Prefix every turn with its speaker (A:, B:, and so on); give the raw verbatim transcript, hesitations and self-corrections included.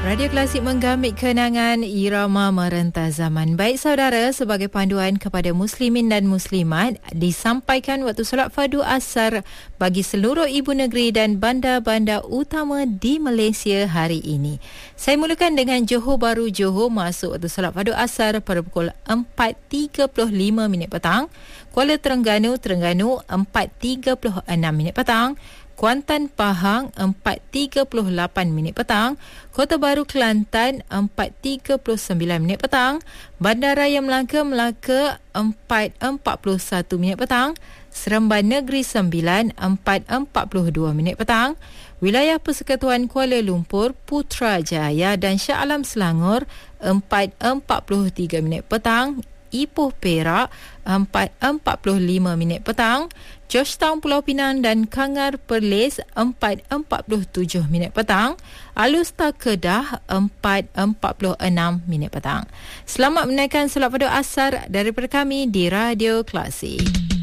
A: Radio Klasik menggamit kenangan irama merentas zaman. Baik saudara, sebagai panduan kepada muslimin dan muslimat, disampaikan waktu solat fardu asar bagi seluruh ibu negeri dan bandar-bandar utama di Malaysia hari ini. Saya mulakan dengan Johor Bahru, Johor masuk waktu solat fardu asar pada pukul empat tiga puluh lima minit petang. Kuala Terengganu, Terengganu empat tiga puluh enam minit petang. Kuantan, Pahang empat tiga puluh lapan minit petang, Kota Baru, Kelantan empat tiga puluh sembilan minit petang, Bandaraya Melaka, Melaka empat empat puluh satu minit petang, Seremban Negeri Sembilan empat empat puluh dua minit petang, Wilayah Persekutuan Kuala Lumpur, Putrajaya dan Shah Alam Selangor empat empat puluh tiga minit petang, Ipoh Perak empat empat puluh lima minit petang, Georgetown Pulau Pinang dan Kangar Perlis empat empat puluh tujuh minit petang, Alustar Kedah empat empat puluh enam minit petang. Selamat menaikkan solat fardu asar daripada kami di Radio Klasik.